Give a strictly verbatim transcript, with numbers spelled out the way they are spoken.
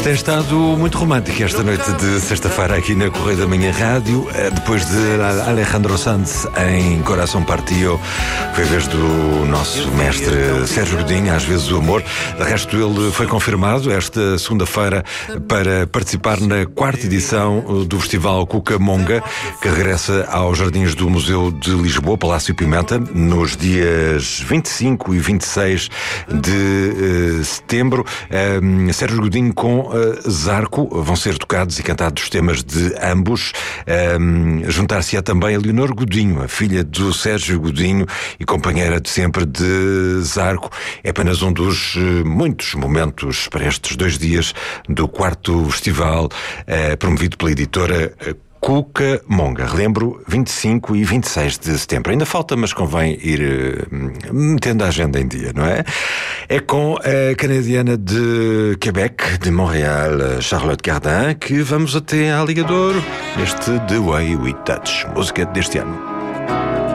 Tem estado muito romântico esta noite de sexta-feira aqui na Correio da Manhã Rádio. Depois de Alejandro Sanz em Coração Partido, foi a vez do nosso mestre Sérgio Godinho, às vezes o amor. De resto, ele foi confirmado esta segunda-feira para participar na quarta edição do Festival Cucamonga, que regressa aos Jardins do Museu de Lisboa, Palácio Pimenta, nos dias vinte e cinco e vinte e seis de uh, setembro. Um, Sérgio Godinho com uh, Zarco vão ser tocados e cantados temas de ambos. Um, Juntar-se-á também a Leonor Godinho, a filha do Sérgio Godinho e companheira de sempre de Zarco. É apenas um dos uh, muitos momentos para estes dois dias do quarto festival, uh, promovido pela editora uh, Cucamonga. Relembro, vinte e cinco e vinte e seis de setembro. Ainda falta, mas convém ir uh, metendo a agenda em dia, não é? É com a canadiana de Quebec, de Montreal, Charlotte Cardin, que vamos até à Liga de Ouro, neste The Way We Touch, música deste ano.